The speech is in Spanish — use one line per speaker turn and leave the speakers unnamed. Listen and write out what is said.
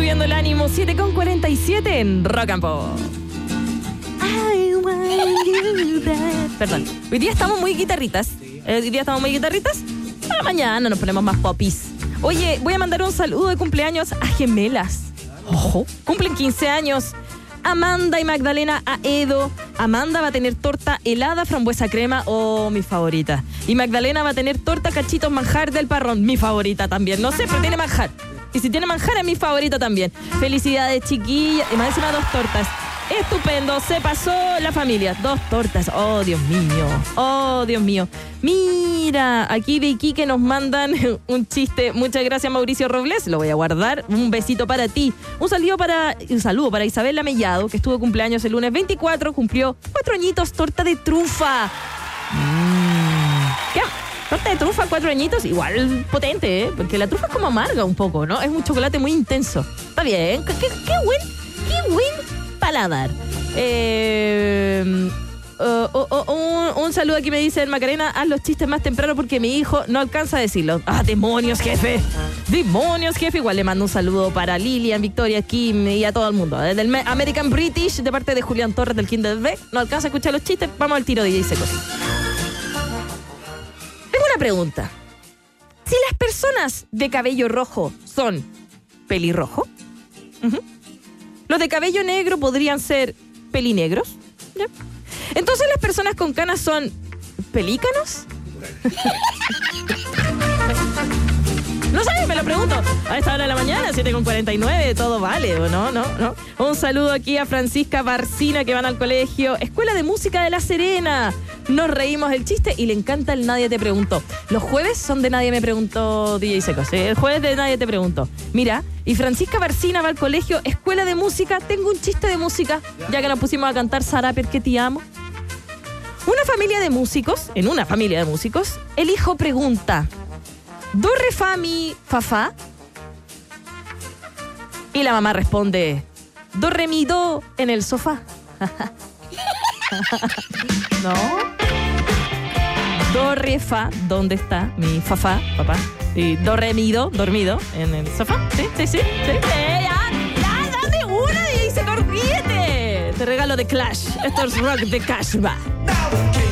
subiendo el ánimo. 7:47 en Rock and Pop. Perdón. Hoy día estamos muy guitarritas. Para mañana nos ponemos más popis. Oye, voy a mandar un saludo de cumpleaños a gemelas. Ojo. Cumplen 15 años. Amanda y Magdalena Aedo. Amanda va a tener torta helada frambuesa crema, mi favorita. Y Magdalena va a tener torta cachitos manjar del Parrón, mi favorita también. No sé, pero tiene manjar. Y si tiene manjar es mi favorita también. Felicidades, chiquillas. Y más encima 2 tortas. Estupendo, se pasó la familia. 2 tortas. Oh, Dios mío. Mira, aquí de Iquique nos mandan un chiste. Muchas gracias, Mauricio Robles. Lo voy a guardar. Un besito para ti. Un saludo para Isabela Mellado, que estuvo de cumpleaños el lunes 24. Cumplió 4 añitos, torta de trufa. ¿Qué? Torta de trufa, 4 añitos. Igual potente, ¿eh? Porque la trufa es como amarga un poco, ¿no? Es un chocolate muy intenso. Está bien. Qué buen paladar. Un saludo aquí me dice Macarena, haz los chistes más temprano porque mi hijo no alcanza a decirlos. Demonios, jefe. Igual le mando un saludo para Lilian, Victoria, Kim y a todo el mundo. Desde el American British, de parte de Julián Torres del Kinder B. No alcanza a escuchar los chistes, vamos al tiro de DJ Secos. Tengo una pregunta. Si las personas de cabello rojo son pelirrojo, los de cabello negro podrían ser pelinegros. ¿Ya? Entonces las personas con canas son pelícanos. No sé, me lo pregunto. A esta hora de la mañana, 7:49, todo vale, ¿o no? Un saludo aquí a Francisca Barcina, que van al colegio Escuela de Música de La Serena. Nos reímos el chiste y le encanta el Nadie Te Preguntó. Los jueves son de Nadie Me Preguntó, DJ Secos. El jueves de Nadie Te Preguntó. Mira, y Francisca Barcina va al colegio Escuela de Música. Tengo un chiste de música, ya que nos pusimos a cantar Sara, porque te amo. En una familia de músicos, el hijo pregunta: ¿do, re, fa, mi, fa, fa? Y la mamá responde: do, re, mi, do en el sofá. ¿No? Do, re, fa, ¿dónde está mi fa, fa, papá? Y do, re, mi, do, dormido en el sofá. Sí. Ya, dame una y se corriete. Te regalo de Clash. Esto es rock de Clash, va.